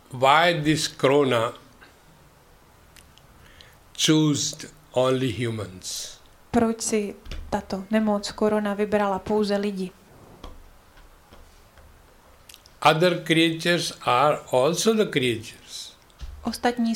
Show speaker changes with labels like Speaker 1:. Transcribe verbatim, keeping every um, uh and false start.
Speaker 1: why this corona chose only humans.
Speaker 2: Proč si tato nemoc korona vybrala pouze lidi?
Speaker 1: Other creatures are also the creatures.
Speaker 2: Ostatní